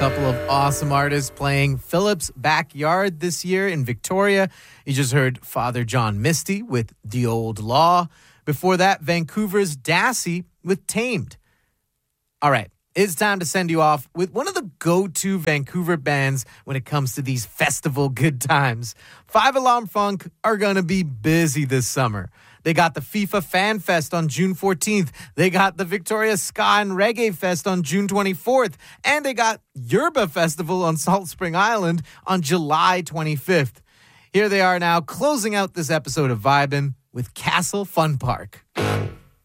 couple of awesome artists playing Philip's Backyard this year in Victoria. You just heard Father John Misty with The Old Law. Before that, Vancouver's Dassey with Tamed. All right, it's time to send you off with one of the go-to Vancouver bands when it comes to these festival good times. Five Alarm Funk are going to be busy this summer. They got the FIFA Fan Fest on June 14th. They got the Victoria Ska and Reggae Fest on June 24th. And they got Yerba Festival on Salt Spring Island on July 25th. Here they are now closing out this episode of Vibin' with Castle Fun Park.